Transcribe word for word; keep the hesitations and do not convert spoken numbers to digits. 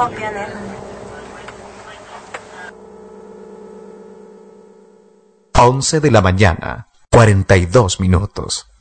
mianne. Once de la mañana, cuarenta y dos minutos.